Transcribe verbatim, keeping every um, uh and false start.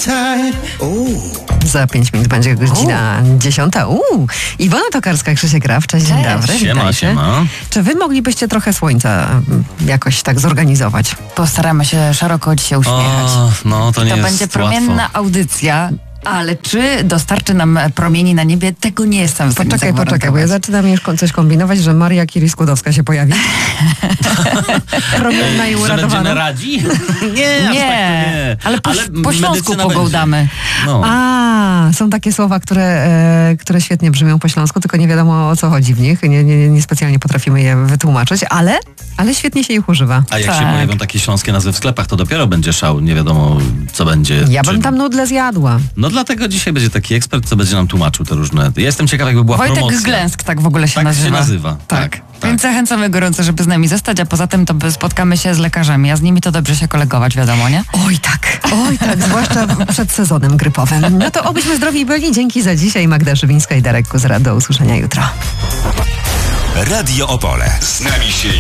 Za pięć minut będzie godzina dziesiąta. Uuu, Iwona Tokarska, Krzysiek Rawcz. Cześć, dzień dobry. Siema, witajcie. siema. Czy wy moglibyście trochę słońca jakoś tak zorganizować? Postaramy się szeroko dzisiaj uśmiechać. O, no to nie to jest będzie promienna łatwo. audycja, ale czy dostarczy nam promieni na niebie, tego nie jestem w stanie Poczekaj, poczekaj, bo ja zagwarantować. zaczynam już coś kombinować, że Maria Curie-Skłodowska się pojawi. Promienna i Że będziemy uradowana. radzi? Nie, aż Nie, tak to nie. ale po, po śląsku medycyna pogołdamy. będzie. No. A, są takie słowa, które, e, które świetnie brzmią po śląsku, tylko nie wiadomo, o co chodzi w nich. Nie, nie, nie specjalnie potrafimy je wytłumaczyć, ale, ale świetnie się ich używa. A jak Tak. się pojawią takie śląskie nazwy w sklepach, to dopiero będzie szał. Nie wiadomo, co będzie. Ja bym czym. tam nudle zjadła. No dlatego dzisiaj będzie taki ekspert, co będzie nam tłumaczył te różne... Ja jestem ciekaw, jakby była Wojtek promocja. Glęsk tak w ogóle się Tak nazywa. się nazywa. Tak. Tak. tak. Więc zachęcamy gorąco, żeby z nami zostać, a poza tym to by spotkamy się z lekarzami, a z nimi to dobrze się kolegować, wiadomo, nie? Oj tak, oj tak, zwłaszcza przed sezonem grypowym. No to obyśmy zdrowi byli. Dzięki za dzisiaj. Magda Żywińska i Darek Kuzera. Do usłyszenia jutro. Radio Opole. Z nami się